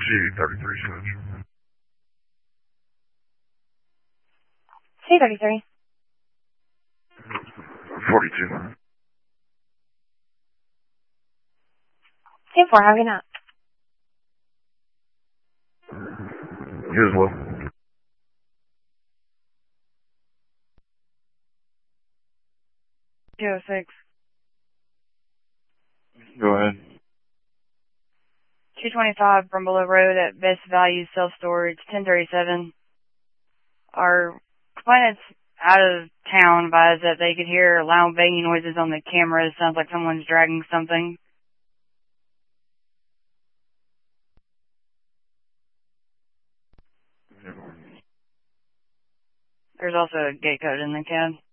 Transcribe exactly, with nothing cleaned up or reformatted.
C thirty-three switch. C thirty-three. forty-two. ten four, how can I? You as well. two oh six. Go ahead. two twenty-five Brumbelow Road at Best Value Self-Storage, ten thirty-seven. Our client's out of town advised that they could hear loud banging noises on the camera. It sounds like someone's dragging something. There's also a gate code in the cab.